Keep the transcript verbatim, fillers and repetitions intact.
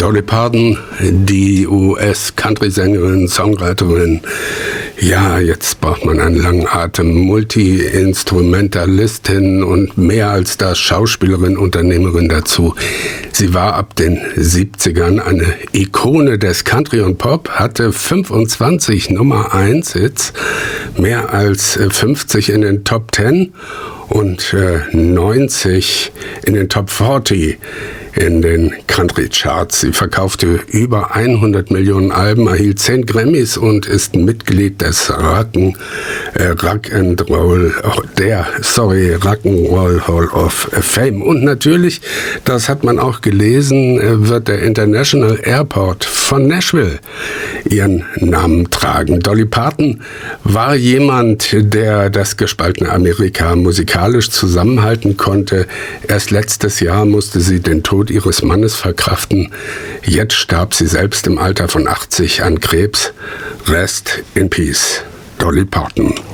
Dolly Parton, die U S-Country-Sängerin, Songwriterin. Ja, jetzt braucht man einen langen Atem. Multi-Instrumentalistin und mehr als das Schauspielerin, Unternehmerin dazu. Sie war ab den siebzigern eine Ikone des Country und Pop, hatte fünfundzwanzig Nummer eins Hits, mehr als fünfzig in den Top zehn und äh, neunzig in den Top vierzig in den Country-Charts. Sie verkaufte über hundert Millionen Alben, erhielt zehn Grammys und ist Mitglied des Rock'n, äh, Rock'n'Roll, oh, der, sorry, Rock'n'Roll Hall of Fame. Und natürlich, das hat man auch gelesen, äh, wird der International Airport von Nashville ihren Namen tragen. Dolly Parton war jemand, der das gespaltene Amerika musikalisch zusammenhalten konnte. Erst letztes Jahr musste sie den Tod ihres Mannes verkraften. Jetzt starb sie selbst im Alter von achtzig an Krebs. Rest in Peace, Dolly Parton.